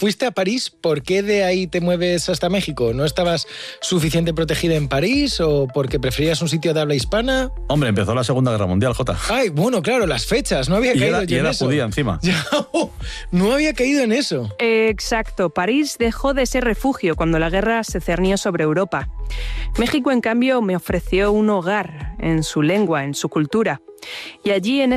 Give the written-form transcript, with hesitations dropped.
fuiste a París, ¿por qué de ahí te mueves hasta México? ¿No estabas suficiente protegida en París o porque preferías un sitio de habla hispana? Hombre, empezó la Segunda Guerra Mundial, Jota. Ay, bueno, claro, las fechas, no había caído yo en eso. Y era judía encima. No había caído en eso. Exacto, París dejó de ser refugio cuando la guerra se cernió sobre Europa. México, en cambio, me ofreció un hogar en su lengua, en su cultura. Y allí, en